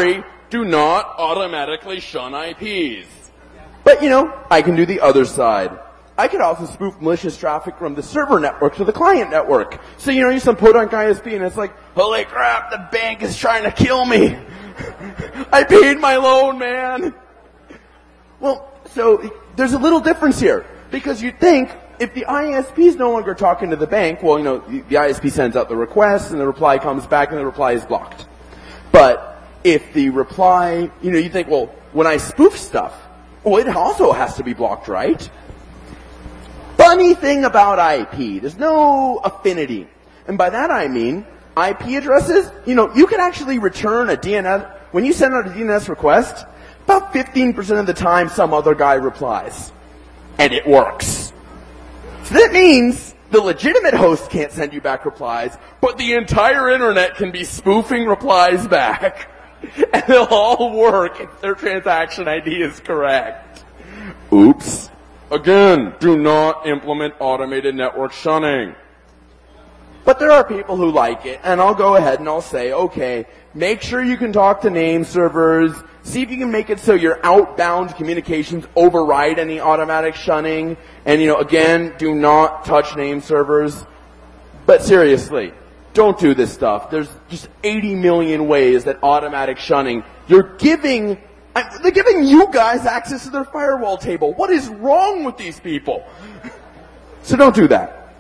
sorry, do not automatically shun IPs. But, I can do the other side. I could also spoof malicious traffic from the server network to the client network. So, you're some podunk ISP and it's like, holy crap, the bank is trying to kill me. I paid my loan, man. Well, so there's a little difference here. Because you'd think if the ISP is no longer talking to the bank, well, the ISP sends out the request and the reply comes back and the reply is blocked. But if the reply, you think, well, when I spoof stuff, well, it also has to be blocked, right? Funny thing about IP, there's no affinity. And by that I mean, IP addresses, you can actually return a DNS, when you send out a DNS request, about 15% of the time some other guy replies. And it works. So that means the legitimate host can't send you back replies, but the entire internet can be spoofing replies back. And they'll all work if their transaction ID is correct. Oops. Again, do not implement automated network shunning. But there are people who like it, and I'll go ahead and I'll say, okay, make sure you can talk to name servers, see if you can make it so your outbound communications override any automatic shunning, and again, do not touch name servers. But seriously, don't do this stuff. There's just 80 million ways that automatic shunning, they're giving you guys access to their firewall table. What is wrong with these people? So don't do that.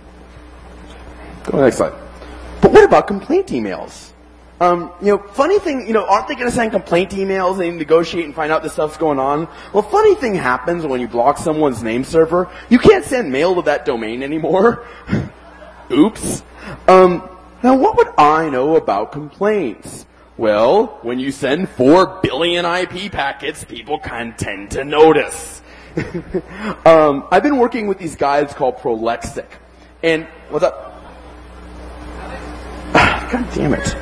Go to the next slide. But what about complaint emails? Funny thing, aren't they going to send complaint emails and negotiate and find out this stuff's going on? Well, funny thing happens when you block someone's name server. You can't send mail to that domain anymore. Oops. Now what would I know about complaints? Well, when you send 4 billion IP packets, people can tend to notice. I've been working with these guys called Prolexic. And, what's up? God damn it.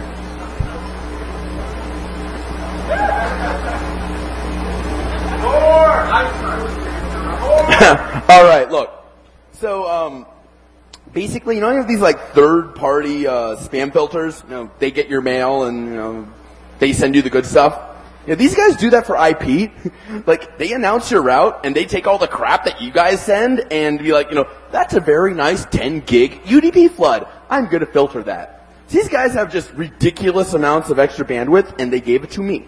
Alright, look. So, basically, you have these third-party spam filters. They get your mail and they send you the good stuff. These guys do that for IP. They announce your route and they take all the crap that you guys send and be like, that's a very nice 10 gig UDP flood. I'm going to filter that. These guys have just ridiculous amounts of extra bandwidth and they gave it to me.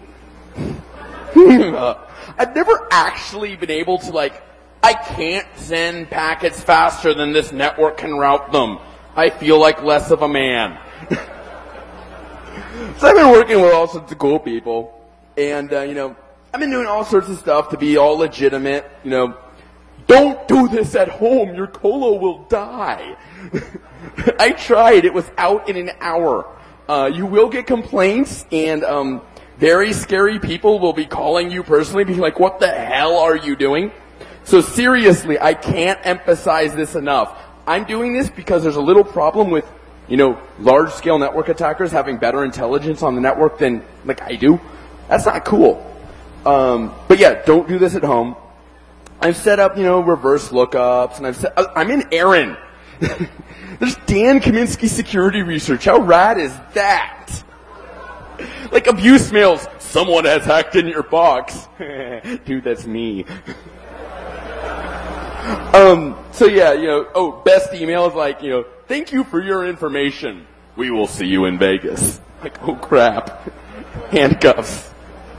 I've never actually been able to I can't send packets faster than this network can route them. I feel like less of a man. So I've been working with all sorts of cool people. And, I've been doing all sorts of stuff to be all legitimate. Don't do this at home. Your colo will die. I tried. It was out in an hour. You will get complaints and, very scary people will be calling you personally, being like, what the hell are you doing? So seriously, I can't emphasize this enough. I'm doing this because there's a little problem with, large-scale network attackers having better intelligence on the network than, I do. That's not cool. But yeah, don't do this at home. I've set up, reverse lookups, and I'm in Aaron. There's Dan Kaminsky Security Research. How rad is that? Abuse mails. Someone has hacked in your box. Dude, that's me. So yeah, best email is thank you for your information. We will see you in Vegas. Oh crap. Handcuffs.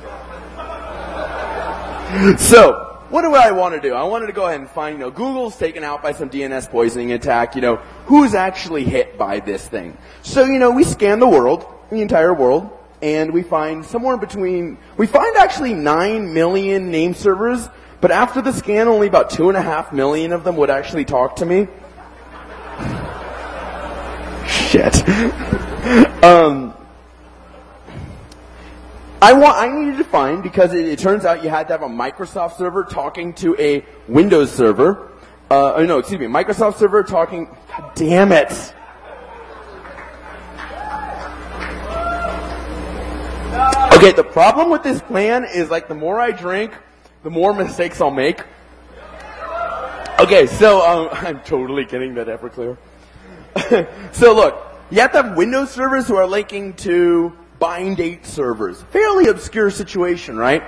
So, what do I want to do? I wanted to go ahead and find, Google's taken out by some DNS poisoning attack, who's actually hit by this thing. So, we scan the world, the entire world, and we find we find actually 9 million name servers, but after the scan, only about 2.5 million of them would actually talk to me. Shit. I needed to find, because it turns out you had to have a Microsoft server talking to a Windows server. Microsoft server talking, God damn it. Okay, the problem with this plan is the more I drink, the more mistakes I'll make. Okay, so, I'm totally getting that Everclear. So look, you have to have Windows servers who are linking to bind date servers. Fairly obscure situation, right?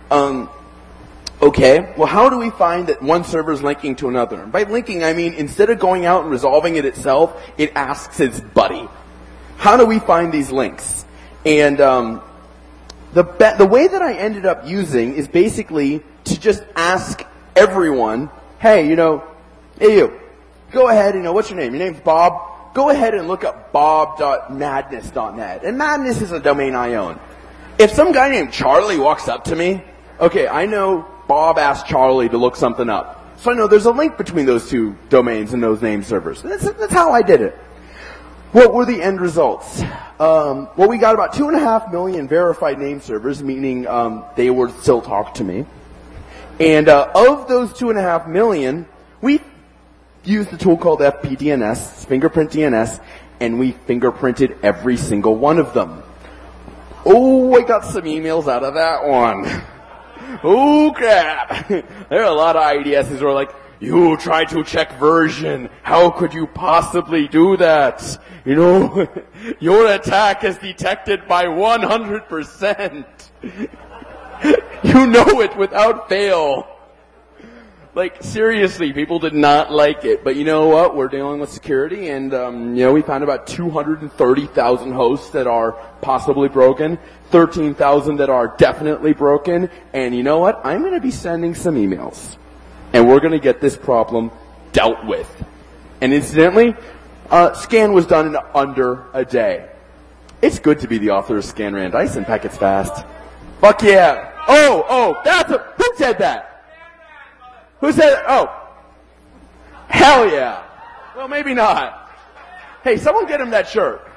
Okay, well how do we find that one server is linking to another? And by linking, I mean instead of going out and resolving it itself, it asks its buddy. How do we find these links? And the way that I ended up using is basically to just ask everyone, hey, hey you, go ahead, what's your name? Your name's Bob? Go ahead and look up bob.madness.net. And Madness is a domain I own. If some guy named Charlie walks up to me, okay, I know Bob asked Charlie to look something up. So I know there's a link between those two domains and those name servers. That's how I did it. What were the end results? Well, we got about 2.5 million verified name servers, meaning they would still talk to me. And of those 2.5 million, we used a tool called FPDNS, Fingerprint DNS, and we fingerprinted every single one of them. Oh, I got some emails out of that one. Oh, crap. There are a lot of IDSs who are like, you tried to check version. How could you possibly do that? Your attack is detected by 100%. You know it without fail. Like, seriously, people did not like it. But you know what? We're dealing with security, and, we found about 230,000 hosts that are possibly broken, 13,000 that are definitely broken, and you know what? I'm going to be sending some emails. And we're going to get this problem dealt with. And incidentally, scan was done in under a day. It's good to be the author of ScanRand. I send packets fast. Fuck yeah. Oh, who said that? Who said that? Oh. Hell yeah. Well, maybe not. Hey, someone get him that shirt.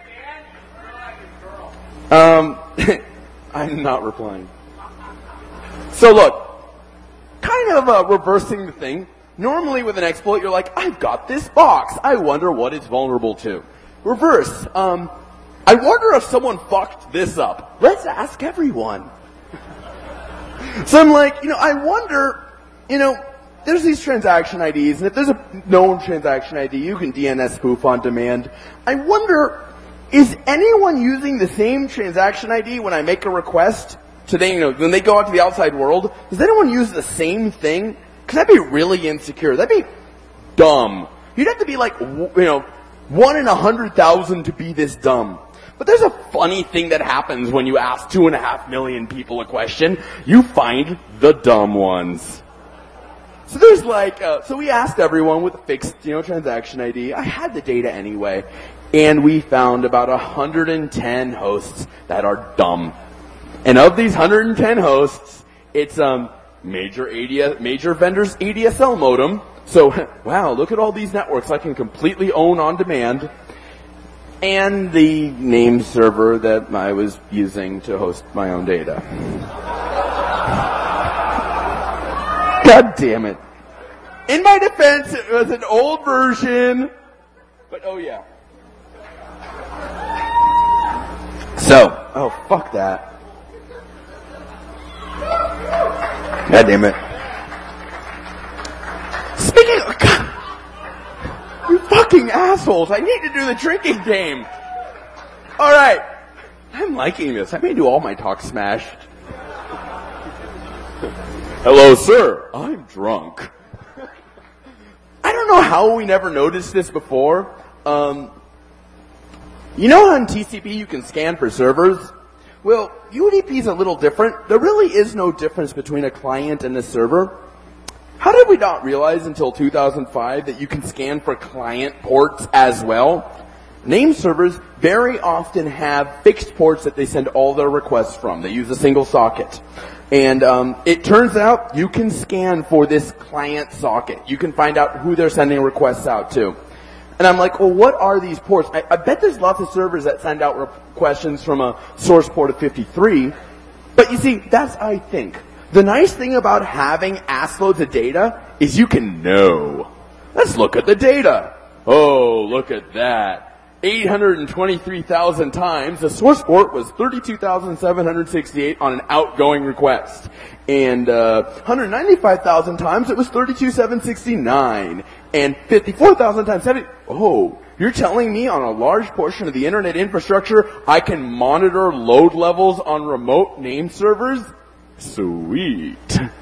I'm not replying. So look, kind of reversing the thing. Normally with an exploit, you're like, I've got this box. I wonder what it's vulnerable to. Reverse. I wonder if someone fucked this up. Let's ask everyone. So I'm like, I wonder, there's these transaction IDs, and if there's a known transaction ID, you can DNS spoof on demand. I wonder, is anyone using the same transaction ID when I make a request to when they go out to the outside world? Does anyone use the same thing? Because that'd be really insecure. That'd be dumb. You'd have to be like, 1 in 100,000 to be this dumb. But there's a funny thing that happens when you ask 2.5 million people a question. You find the dumb ones. So there's so we asked everyone with a fixed, transaction ID. I had the data anyway. And we found about 110 hosts that are dumb. And of these 110 hosts, it's major vendors ADSL modem. So, wow, look at all these networks I can completely own on demand. And the name server that I was using to host my own data. God damn it. In my defense, it was an old version. But oh yeah. So, oh fuck that. God damn it. Speaking of, God, you fucking assholes, I need to do the drinking game. Alright. I'm liking this. I may do all my talk smashed. Hello, sir. I'm drunk. I don't know how we never noticed this before. On TCP you can scan for servers? Well, UDP is a little different. There really is no difference between a client and a server. How did we not realize until 2005 that you can scan for client ports as well? Name servers very often have fixed ports that they send all their requests from. They use a single socket. And it turns out you can scan for this client socket. You can find out who they're sending requests out to. And I'm like, well, what are these ports? I bet there's lots of servers that send out questions from a source port of 53. But you see, that's, I think. The nice thing about having ass loads of data is you can know. Let's look at the data. Oh, look at that. 823,000 times. The source port was 32,768 on an outgoing request. And 195,000 times it was 32,769. And 54,000 times 70. Oh, You're telling me on a large portion of the internet infrastructure, I can monitor load levels on remote name servers? Sweet.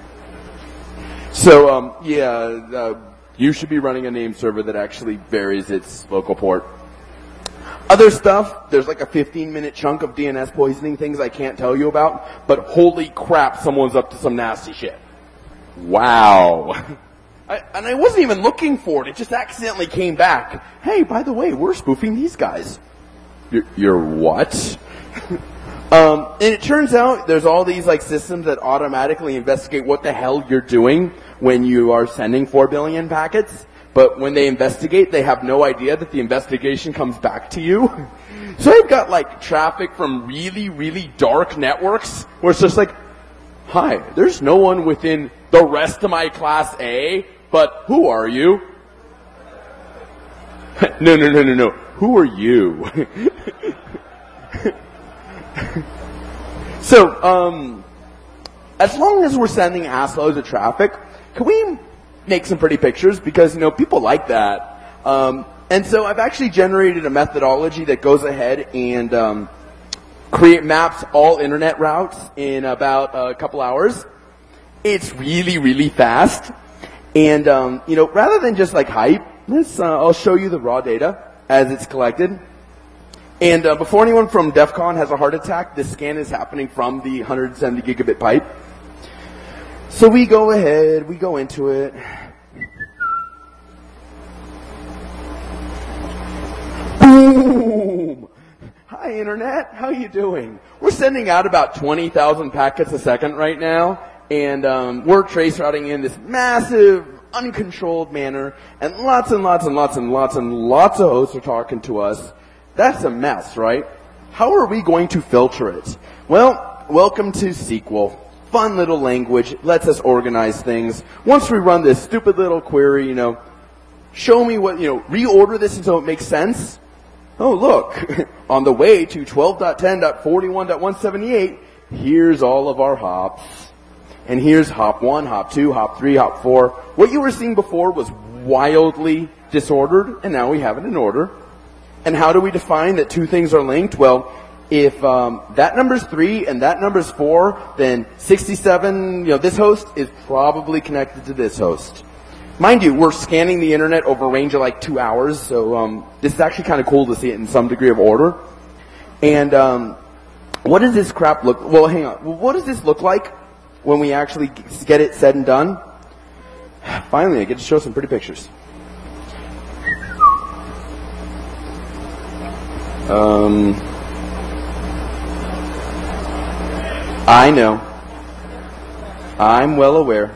So, you should be running a name server that actually varies its local port. Other stuff, there's like a 15-minute chunk of DNS poisoning, things I can't tell you about, but holy crap, someone's up to some nasty shit. Wow. And I wasn't even looking for it, it just accidentally came back. Hey, by the way, we're spoofing these guys. You're what? And it turns out there's all these like systems that automatically investigate what the hell you're doing when you are sending 4 billion packets. But when they investigate, they have no idea that the investigation comes back to you. So I've got like traffic from really, really dark networks where it's just like, hi, there's no one within the rest of my class A, but who are you? No. Who are you? So, as long as we're sending assloads of traffic, can we make some pretty pictures? Because, people like that. And so I've actually generated a methodology that goes ahead and maps all internet routes in about a couple hours. It's really, really fast. And, rather than just like hype, I'll show you the raw data as it's collected. And before anyone from DEF CON has a heart attack, this scan is happening from the 170 gigabit pipe. So we go ahead, we go into it. Boom! Hi, Internet. How you doing? We're sending out about 20,000 packets a second right now, and we're trace routing in this massive, uncontrolled manner, and lots of hosts are talking to us. That's a mess, right? How are we going to filter it? Well, welcome to SQL. Fun little language, lets us organize things. Once we run this stupid little query, show me what, reorder this until it makes sense. Oh, look, on the way to 12.10.41.178, here's all of our hops. And here's hop 1, hop 2, hop 3, hop 4. What you were seeing before was wildly disordered, and now we have it in order. And how do we define that two things are linked? Well, if that number's 3 and that number's 4, then 67, this host is probably connected to this host. Mind you, we're scanning the internet over a range of like 2 hours, so this is actually kind of cool to see it in some degree of order. And what does this crap look? Well, hang on. What does this look like when we actually get it said and done? Finally, I get to show some pretty pictures. I know. I'm well aware.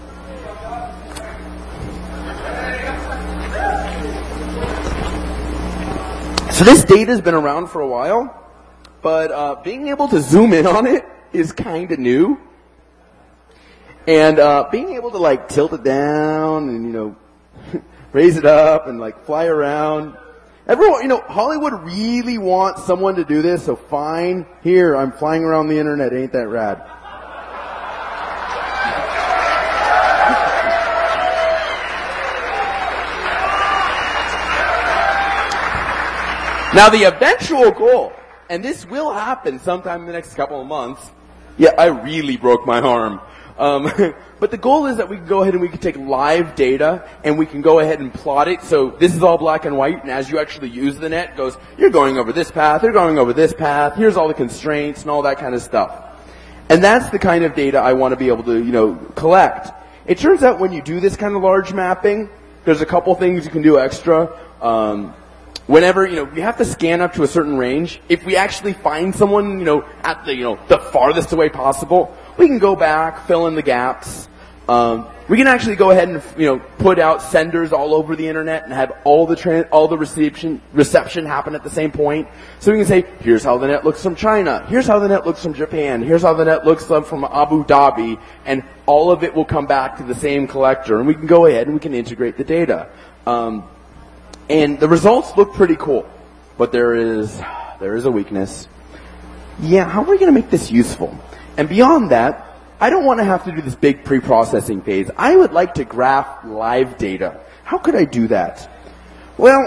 So this data's been around for a while, but being able to zoom in on it is kind of new. And being able to like tilt it down and raise it up and like fly around. Everyone, Hollywood really wants someone to do this, so fine. Here, I'm flying around the internet. Ain't that rad? Now, the eventual goal, and this will happen sometime in the next couple of months. Yeah, I really broke my arm. But the goal is that we can go ahead and we can take live data and we can go ahead and plot it. So this is all black and white, and as you actually use the net, it goes, you're going over this path, you're going over this path, here's all the constraints and all that kind of stuff. And that's the kind of data I want to be able to, collect. It turns out when you do this kind of large mapping, there's a couple things you can do extra. Whenever, you have to scan up to a certain range. If we actually find someone, at the farthest away possible, we can go back, fill in the gaps. We can actually go ahead and, put out senders all over the internet and have all the reception happen at the same point. So we can say, here's how the net looks from China. Here's how the net looks from Japan. Here's how the net looks from Abu Dhabi. And all of it will come back to the same collector. And we can go ahead and we can integrate the data. And the results look pretty cool. But there is a weakness. Yeah, how are we going to make this useful? And beyond that, I don't want to have to do this big pre-processing phase. I would like to graph live data. How could I do that? Well,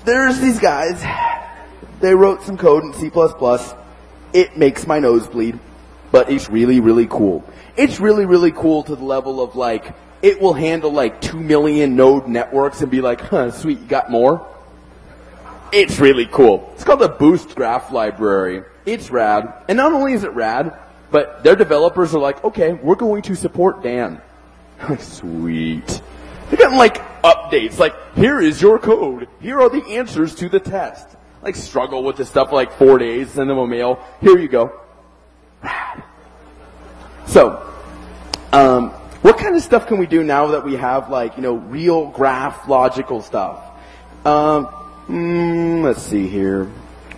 there's these guys. They wrote some code in C++. It makes my nose bleed, but it's really, really cool. It's really, really cool to the level of like, it will handle like 2 million node networks and be like, huh, sweet, you got more? It's really cool. It's called the Boost Graph Library. It's rad. And not only is it rad, but their developers are like, okay, we're going to support Dan. Like, sweet. They're getting like updates, like, here is your code. Here are the answers to the test. Like, struggle with this stuff for like 4 days, send them a mail. Here you go. Rad. So, what kind of stuff can we do now that we have like, real graph logical stuff? Let's see here.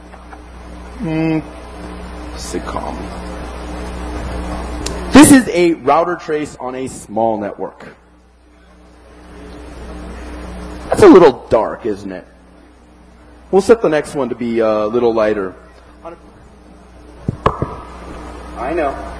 Sitcom. This is a router trace on a small network. That's a little dark, isn't it? We'll set the next one to be a little lighter. I know.